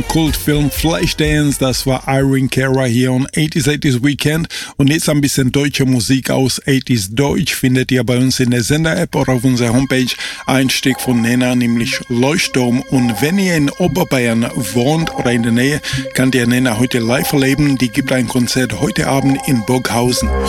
Kultfilm Flashdance, das war Irene Cara hier on 80s Weekend. Und jetzt ein bisschen deutsche Musik aus 80s Deutsch findet ihr bei uns in der Sender-App oder auf unserer Homepage. Ein Stück von Nena, nämlich Leuchtturm. Und wenn ihr in Oberbayern wohnt oder in der Nähe, könnt ihr Nena heute live erleben. Die gibt ein Konzert heute Abend in Burghausen.